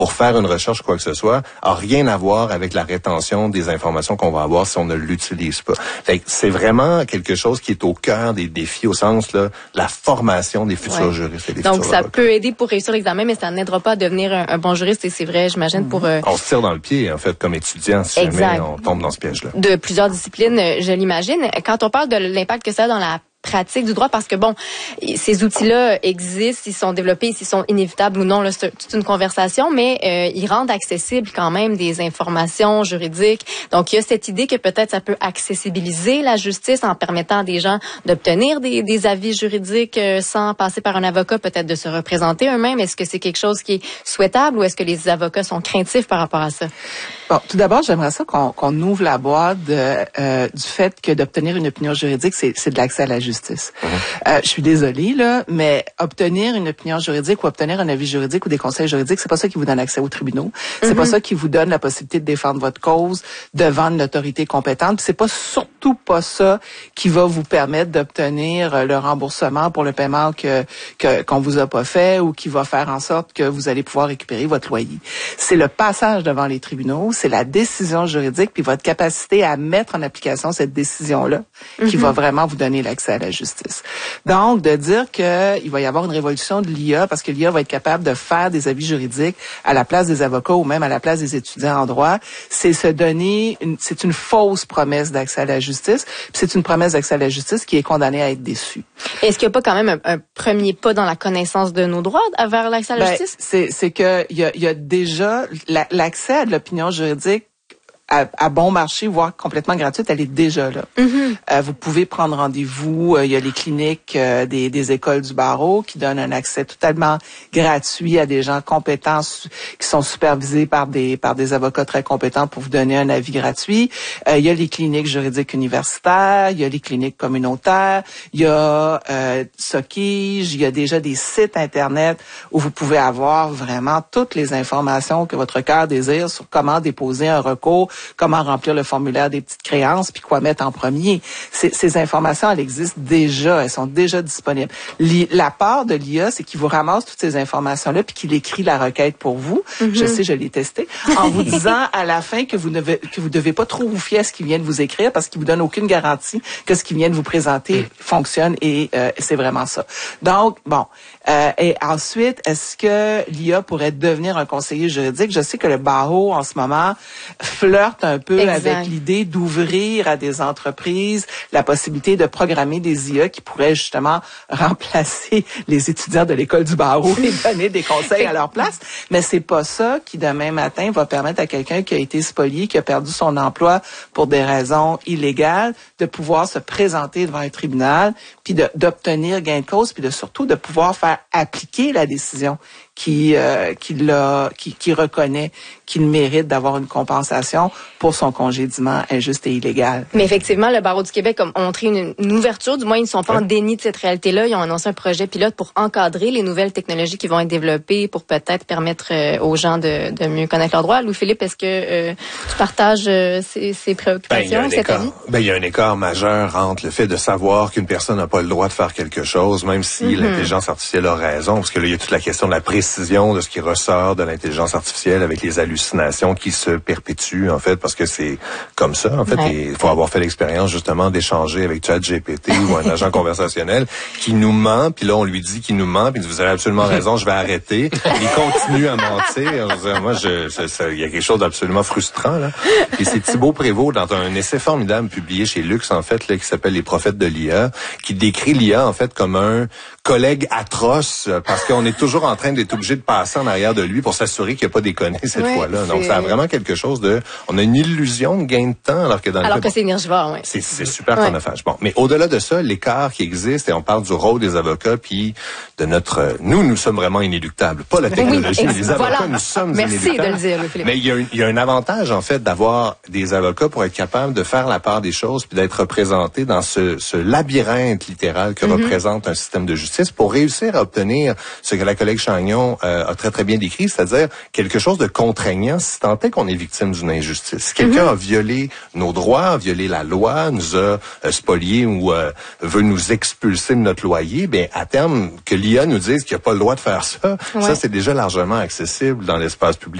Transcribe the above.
pour faire une recherche, quoi que ce soit, a rien à voir avec la rétention des informations qu'on va avoir si on ne l'utilise pas. Fait que c'est vraiment quelque chose qui est au cœur des défis au sens là, la formation des futurs juristes et des Donc, futurs ça avocats. peut aider pour réussir l'examen, mais ça n'aidera pas à devenir un bon juriste, et c'est vrai, j'imagine, pour... On se tire dans le pied, en fait, comme étudiant, si jamais on tombe dans ce piège-là. De plusieurs disciplines, je l'imagine. Quand on parle de l'impact que ça a dans la pratique du droit, parce que bon, ces outils-là existent, ils sont développés, s'ils sont inévitables ou non, là, c'est toute une conversation, mais ils rendent accessibles quand même des informations juridiques. Donc, il y a cette idée que peut-être ça peut accessibiliser la justice en permettant à des gens d'obtenir des avis juridiques sans passer par un avocat, peut-être de se représenter eux-mêmes. Est-ce que c'est quelque chose qui est souhaitable ou est-ce que les avocats sont craintifs par rapport à ça? Bon, tout d'abord, j'aimerais ça qu'on ouvre la boîte du fait que d'obtenir une opinion juridique, c'est de l'accès à la justice. Je suis désolée, là, mais obtenir une opinion juridique ou obtenir un avis juridique ou des conseils juridiques, c'est pas ça qui vous donne accès aux tribunaux. C'est pas ça qui vous donne la possibilité de défendre votre cause devant une autorité compétente. Puis c'est pas surtout pas ça qui va vous permettre d'obtenir le remboursement pour le paiement qu'on vous a pas fait ou qui va faire en sorte que vous allez pouvoir récupérer votre loyer. C'est le passage devant les tribunaux, c'est la décision juridique puis votre capacité à mettre en application cette décision-là qui va vraiment vous donner l'accès à la justice. Donc, de dire qu'il va y avoir une révolution de l'IA parce que l'IA va être capable de faire des avis juridiques à la place des avocats ou même à la place des étudiants en droit, c'est se donner c'est une fausse promesse d'accès à la justice, puis c'est une promesse d'accès à la justice qui est condamnée à être déçue. Est-ce qu'il n'y a pas quand même un premier pas dans la connaissance de nos droits vers l'accès à la justice? C'est que il y a déjà l'accès à de l'opinion juridique à bon marché, voire complètement gratuite, elle est déjà là. Vous pouvez prendre rendez-vous. Il y a les cliniques des écoles du barreau qui donnent un accès totalement gratuit à des gens compétents qui sont supervisés par des avocats très compétents pour vous donner un avis gratuit. Il y a les cliniques juridiques universitaires, il y a les cliniques communautaires, il y a Sokige, il y a déjà des sites Internet où vous pouvez avoir vraiment toutes les informations que votre cœur désire sur comment déposer un recours, comment remplir le formulaire des petites créances, puis quoi mettre en premier. Ces informations, elles existent déjà, elles sont déjà disponibles. La part de l'IA, c'est qu'il vous ramasse toutes ces informations-là, puis qu'il écrit la requête pour vous. Je sais, je l'ai testé, en vous disant à la fin que vous devez pas trop vous fier à ce qu'il vient de vous écrire, parce qu'il vous donne aucune garantie que ce qu'il vient de vous présenter fonctionne, et c'est vraiment ça. Donc, bon. Et ensuite, est-ce que l'IA pourrait devenir un conseiller juridique? Je sais que le barreau, en ce moment, flirte un peu avec l'idée d'ouvrir à des entreprises la possibilité de programmer des IA qui pourraient justement remplacer les étudiants de l'école du barreau et donner des conseils à leur place. Mais c'est pas ça qui, demain matin, va permettre à quelqu'un qui a été spolié, qui a perdu son emploi pour des raisons illégales, de pouvoir se présenter devant un tribunal, puis d'obtenir gain de cause, puis surtout de pouvoir faire appliquer la décision qui reconnaît qu'il mérite d'avoir une compensation pour son congédiement injuste et illégal. Mais effectivement, le Barreau du Québec a montré une ouverture, du moins ils ne sont pas en déni de cette réalité-là. Ils ont annoncé un projet pilote pour encadrer les nouvelles technologies qui vont être développées pour peut-être permettre aux gens de mieux connaître leurs droits. Louis-Philippe, est-ce que tu partages ces préoccupations, cette année? Il y a un écart majeur entre le fait de savoir qu'une personne n'a pas le droit de faire quelque chose, même si l'intelligence artificielle a raison, parce que là, il y a toute la question de la précision de ce qui ressort de l'intelligence artificielle avec les hallucinations qui se perpétuent, en fait, parce que c'est comme ça, en fait. Et il faut avoir fait l'expérience, justement, d'échanger avec ChatGPT ou un agent conversationnel qui nous ment, puis là, on lui dit qu'il nous ment, puis il dit, vous avez absolument raison, je vais arrêter. Il continue à mentir. Moi, il y a quelque chose d'absolument frustrant, là. Et c'est Thibault Prévost, dans un essai formidable publié chez Lux, en fait, là, qui s'appelle Les prophètes de l'IA, qui décrit l'IA, en fait, comme un collègue atroce, parce qu'on est toujours en train d'être obligé de passer en arrière de lui pour s'assurer qu'il n'a pas déconné cette fois-là. Donc, ça a vraiment quelque chose de... On a une illusion de gain de temps, alors que dans le c'est énergivore, oui. C'est super chronophage. Bon, mais au-delà de ça, l'écart qui existe, et on parle du rôle des avocats, puis de notre... Nous sommes vraiment inéluctables. Pas la technologie, mais les avocats, nous sommes inéluctables. Merci de le dire, Philippe. Mais il y a un avantage, en fait, d'avoir des avocats pour être capable de faire la part des choses, puis d'être représentés dans ce labyrinthe littéral que représente un système de justice pour réussir à obtenir ce que la collègue Chagnon Dion a très très bien décrit, c'est-à-dire quelque chose de contraignant si tant est qu'on est victime d'une injustice. Si quelqu'un a violé nos droits, a violé la loi, nous a spoliés ou veut nous expulser de notre loyer, ben à terme que l'IA nous dise qu'il n'y a pas le droit de faire ça, ça c'est déjà largement accessible dans l'espace public.